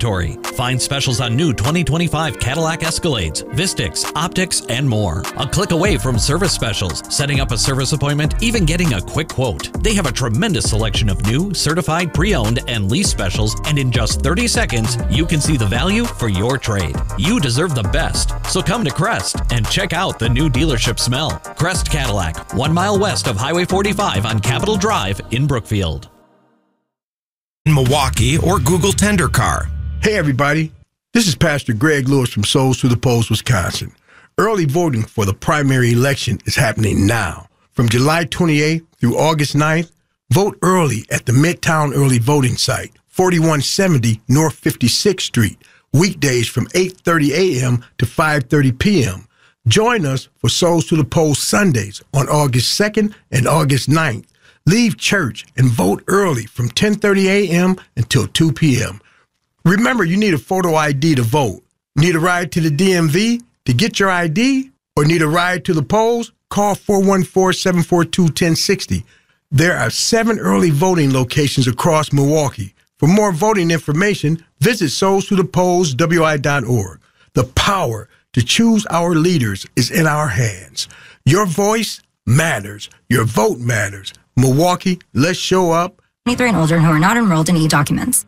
inventory. Find specials on new 2025 Cadillac Escalades, Vistix, Optics, and more. A click away from service specials, setting up a service appointment, even getting a quick quote. They have a tremendous selection of new, certified, pre-owned, and lease specials, and in just 30 seconds, you can see the value for your trade. You deserve the best, so come to Crest and check out the new dealership smell. Crest Cadillac, 1 mile west of Highway 45 on Capitol Drive in Brookfield. Milwaukee or Google Tender Car. Hey everybody, this is Pastor Greg Lewis from Souls to the Polls, Wisconsin. Early voting for the primary election is happening now. From July 28th through August 9th, vote early at the Midtown Early Voting Site, 4170 North 56th Street, weekdays from 8:30 a.m. to 5:30 p.m. Join us for Souls to the Polls Sundays on August 2nd and August 9th. Leave church and vote early from 10:30 a.m. until 2 p.m. Remember, you need a photo ID to vote. Need a ride to the DMV to get your ID? Or need a ride to the polls? Call 414-742-1060. There are 7 early voting locations across Milwaukee. For more voting information, visit soulstothepolls.wi.org. The power to choose our leaders is in our hands. Your voice matters. Your vote matters. Milwaukee, let's show up. 23 and older who are not enrolled in e-documents.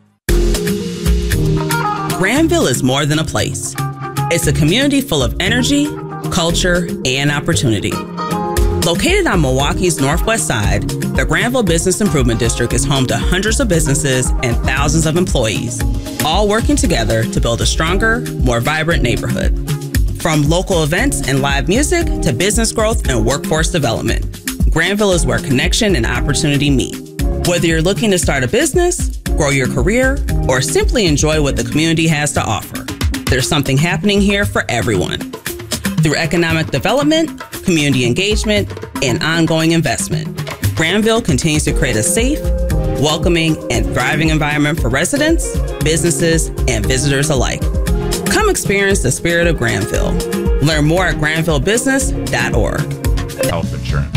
Granville is more than a place. It's a community full of energy, culture, and opportunity. Located on Milwaukee's northwest side, the Granville Business Improvement District is home to hundreds of businesses and thousands of employees, all working together to build a stronger, more vibrant neighborhood. From local events and live music to business growth and workforce development, Granville is where connection and opportunity meet. Whether you're looking to start a business, grow your career, or simply enjoy what the community has to offer, there's something happening here for everyone. Through economic development, community engagement, and ongoing investment, Granville continues to create a safe, welcoming, and thriving environment for residents, businesses, and visitors alike. Come experience the spirit of Granville. Learn more at granvillebusiness.org. Health insurance.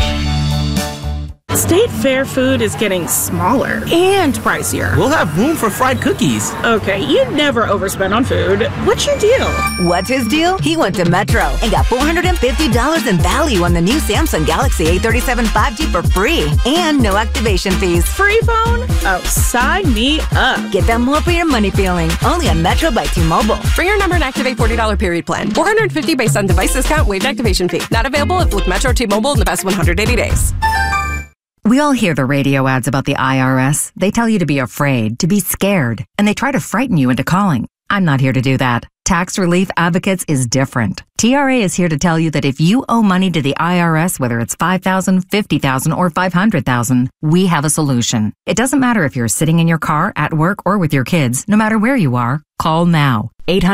State Fair food is getting smaller and pricier. We'll have room for fried cookies. Okay, you'd never overspend on food. What's your deal? What's his deal? He went to Metro and got $450 in value on the new Samsung Galaxy A37 5G for free and no activation fees. Free phone? Oh, sign me up. Get that more for your money feeling. Only on Metro by T-Mobile. For your number and activate $40 period plan. $450 based on device discount, waived activation fee. Not available if with Metro T-Mobile in the past 180 days. We all hear the radio ads about the IRS. They tell you to be afraid, to be scared, and they try to frighten you into calling. I'm not here to do that. Tax Relief Advocates is different. TRA is here to tell you that if you owe money to the IRS, whether it's $5,000, $50,000, or $500,000, we have a solution. It doesn't matter if you're sitting in your car, at work, or with your kids. No matter where you are, call now.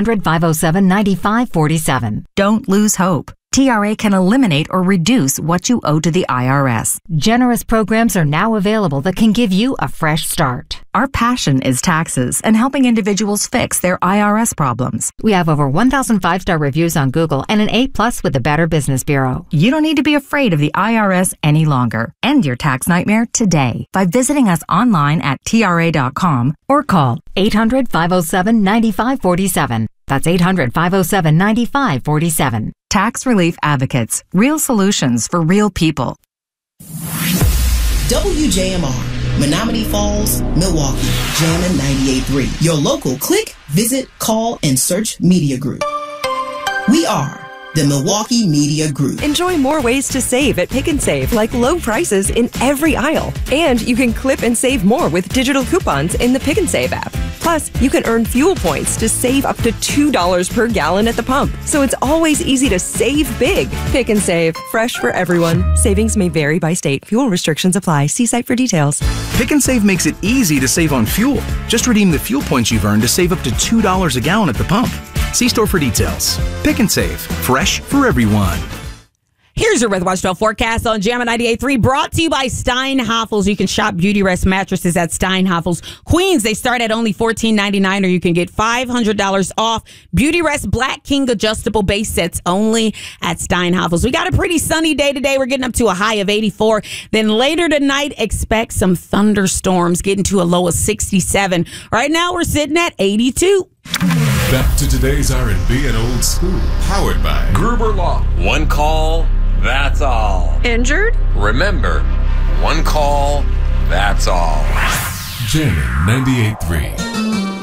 800-507-9547. Don't lose hope. TRA can eliminate or reduce what you owe to the IRS. Generous programs are now available that can give you a fresh start. Our passion is taxes and helping individuals fix their IRS problems. We have over 1,000 5-star reviews on Google and an A+ with the Better Business Bureau. You don't need to be afraid of the IRS any longer. End your tax nightmare today by visiting us online at TRA.com or call 800-507-9547. That's 800-507-9547. Tax Relief Advocates. Real solutions for real people. WJMR, Menominee Falls, Milwaukee, Jammin' 98.3. Your local click, visit, call, and search media group. We are the Milwaukee Media Group. Enjoy more ways to save at Pick and Save, like low prices in every aisle. And you can clip and save more with digital coupons in the Pick and Save app. Plus, you can earn fuel points to save up to $2 per gallon at the pump. So it's always easy to save big. Pick and Save, fresh for everyone. Savings may vary by state. Fuel restrictions apply. See site for details. Pick and Save makes it easy to save on fuel. Just redeem the fuel points you've earned to save up to $2 a gallon at the pump. See store for details. Pick and Save, fresh for everyone. Here's your Weather Watch 12 forecast on Jammin' 98.3, brought to you by Steinhafels. You can shop Beautyrest mattresses at Steinhafels. Queens, they start at only $14.99, or you can get $500 off Beautyrest Black King adjustable base sets only at Steinhafels. We got a pretty sunny day today. We're getting up to a high of 84. Then later tonight, expect some thunderstorms, getting to a low of 67. Right now, we're sitting at 82. Back to today's R&B and old school. Powered by Gruber Law. One call, that's all. Injured? Remember, one call, that's all. Jamming 98.3.